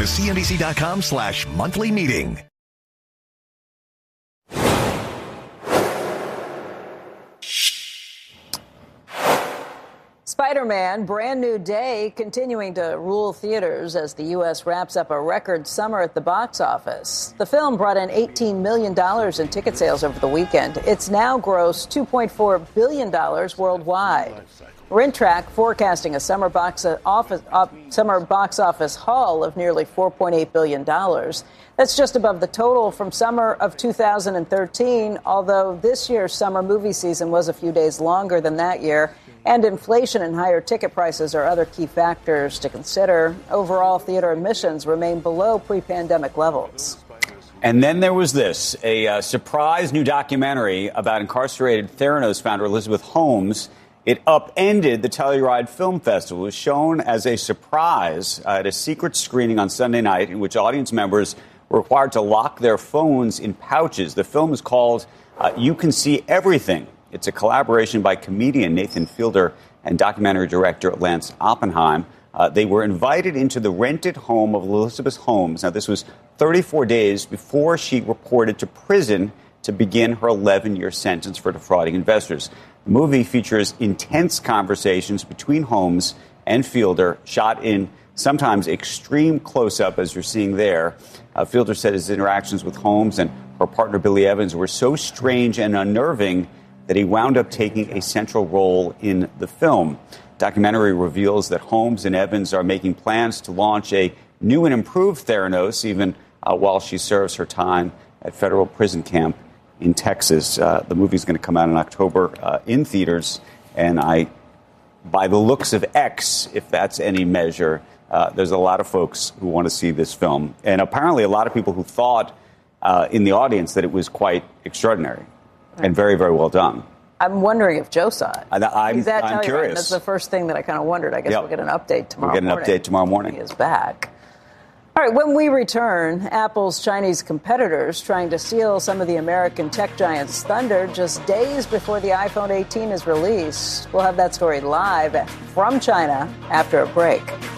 cnbc.com/monthly meeting. Spider-Man, Brand New Day, continuing to rule theaters as the U.S. wraps up a record summer at the box office. The film brought in $18 million in ticket sales over the weekend. It's now grossed $2.4 billion worldwide. Rentrak forecasting a summer box office haul of nearly $4.8 billion. That's just above the total from summer of 2013, although this year's summer movie season was a few days longer than that year. And inflation and higher ticket prices are other key factors to consider. Overall, theater admissions remain below pre-pandemic levels. And then there was this, a surprise new documentary about incarcerated Theranos founder Elizabeth Holmes. It upended the Telluride Film Festival. It was shown as a surprise at a secret screening on Sunday night in which audience members were required to lock their phones in pouches. The film is called You Can See Everything. It's a collaboration by comedian Nathan Fielder and documentary director Lance Oppenheim. They were invited into the rented home of Elizabeth Holmes. Now, this was 34 days before she reported to prison to begin her 11-year sentence for defrauding investors. The movie features intense conversations between Holmes and Fielder, shot in sometimes extreme close-up, as you're seeing there. Fielder said his interactions with Holmes and her partner Billy Evans were so strange and unnerving that he wound up taking a central role in the film. Documentary reveals that Holmes and Evans are making plans to launch a new and improved Theranos, even while she serves her time at federal prison camp in Texas. The movie's going to come out in October in theaters, and by the looks of X, if that's any measure, there's a lot of folks who want to see this film. And apparently a lot of people who thought in the audience that it was quite extraordinary. And very, very well done. I'm wondering if Joe saw it. I'm curious. That's the first thing that I kind of wondered. I guess we'll get an update tomorrow morning. We'll get an update tomorrow morning. He is back. All right, when we return, Apple's Chinese competitors trying to steal some of the American tech giant's thunder just days before the iPhone 18 is released. We'll have that story live from China after a break.